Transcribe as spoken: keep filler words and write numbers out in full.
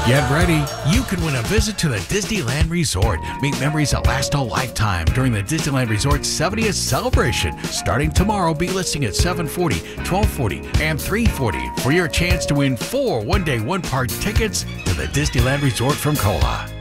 Get ready. You can win a visit to the Disneyland Resort. Make memories that last a lifetime during the Disneyland Resort's seventieth celebration. Starting tomorrow, be listing at seven forty, twelve forty, and three forty for your chance to win four one-day, one-park tickets to the Disneyland Resort from Cola.